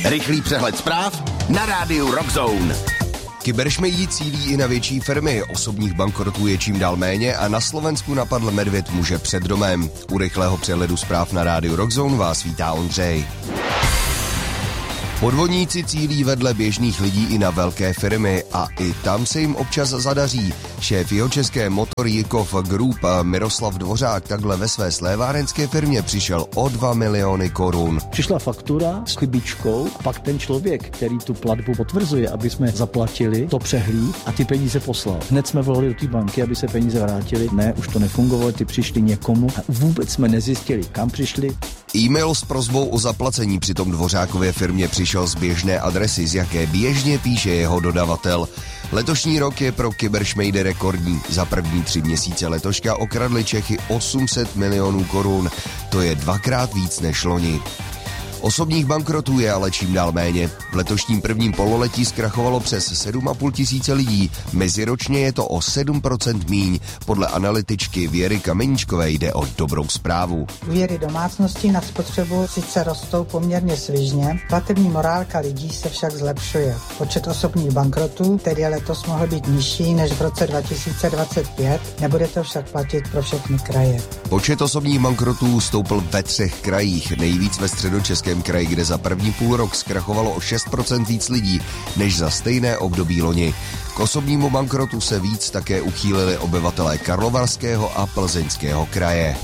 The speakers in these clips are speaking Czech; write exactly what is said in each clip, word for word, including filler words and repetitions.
Rychlý přehled zpráv na rádiu Rockzone. Kyberšmejdi cílí i na větší firmy, osobních bankrotů je čím dál méně a na Slovensku napadl medvěd muže před domem. U rychlého přehledu zpráv na rádiu Rockzone vás vítá Ondřej. Podvodníci cílí vedle běžných lidí i na velké firmy a i tam se jim občas zadaří. Šéf jihočeské Motor Jikov Group Miroslav Dvořák takhle ve své slévárenské firmě přišel o dva miliony korun. Přišla faktura s chybičkou, pak ten člověk, který tu platbu potvrzuje, aby jsme zaplatili, to přehlíd a ty peníze poslal. Hned jsme volali do té banky, aby se peníze vrátily. Ne, už to nefungovalo, ty přišli někomu a vůbec jsme nezjistili, kam přišli. E-mail s prosbou o zaplacení přitom Dvořákově firmě přišel z běžné adresy, z jaké běžně píše jeho dodavatel. Letošní rok je pro kyberšmejdy rekordní. Za první tři měsíce letoška okradli Čechy osm set milionů korun. To je dvakrát víc než loni. Osobních bankrotů je ale čím dál méně. V letošním prvním pololetí zkrachovalo přes sedm a půl tisíce lidí. Meziročně je to o sedm procent míň. Podle analytičky Věry Kameničkové jde o dobrou zprávu. Úvěry domácností na spotřebu sice rostou poměrně svižně, platební morálka lidí se však zlepšuje. Počet osobních bankrotů, který letos mohl být nižší než v roce dva tisíce dvacet pět, nebude to však platit pro všechny kraje. Počet osobních bankrotů stoupl ve třech krajích, nejvíc ve Středočeském kraji, kde za první půl rok zkrachovalo o šest procent víc lidí než za stejné období loni. K osobnímu bankrotu se víc také uchýlili obyvatelé Karlovarského a Plzeňského kraje.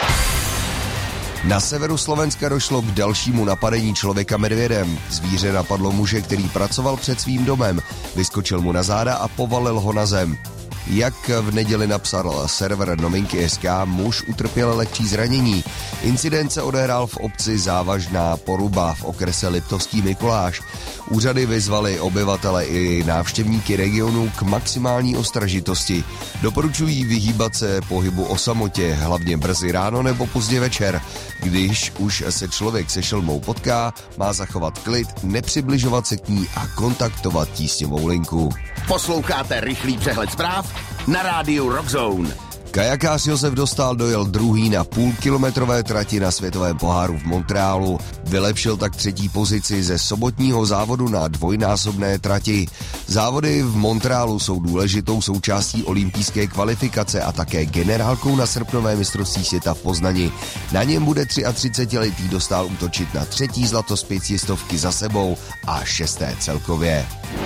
Na severu Slovenska došlo k dalšímu napadení člověka medvědem. Zvíře napadlo muže, který pracoval před svým domem. Vyskočil mu na záda a povalil ho na zem. Jak v neděli napsal server Novinky tečka es ká, muž utrpěl lehčí zranění. Incident se odehrál v obci Závažná Poruba v okrese Liptovský Mikuláš. Úřady vyzvaly obyvatele i návštěvníky regionu k maximální ostražitosti. Doporučují vyhýbat se pohybu o samotě, hlavně brzy ráno nebo pozdě večer. Když už se člověk se šelmou potká, má zachovat klid, nepřibližovat se k ní a kontaktovat tísňovou linku. Posloucháte rychlý přehled zpráv na rádiu Rockzone. Kajakář Josef Dostál dojel druhý na půlkilometrové trati na světovém poháru v Montrealu. Vylepšil tak třetí pozici ze sobotního závodu na dvojnásobné trati. Závody v Montrealu jsou důležitou součástí olympijské kvalifikace a také generálkou na srpnové mistrovství světa v Poznani. Na něm bude třiatřicetiletý Dostál útočit na třetí zlato z pětistovky za sebou a šesté celkově.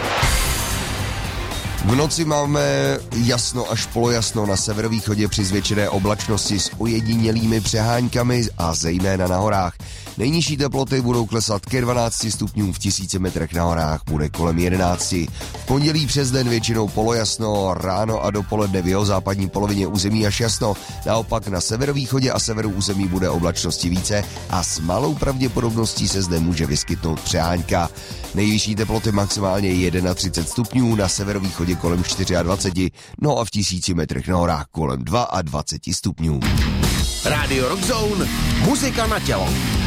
V noci máme jasno až polojasno na severovýchodě při zvětšené oblačnosti s ojedinělými přeháňkami a zejména na horách. Nejnižší teploty budou klesat ke dvanácti stupňům, v tisíci metrech na horách bude kolem jedenácti. V pondělí přes den většinou polojasno, ráno a dopoledne v jeho západní polovině území až jasno. Naopak na severovýchodě a severu území bude oblačnosti více a s malou pravděpodobností se zde může vyskytnout přeháňka. Nejvyšší teploty maximálně třicet jedna stupňů, na severovýchodě kolem dvacet čtyři, no a v tisíci metrech na horách kolem dvacet dva stupňů. Rádio Rockzone, muzika na tělo.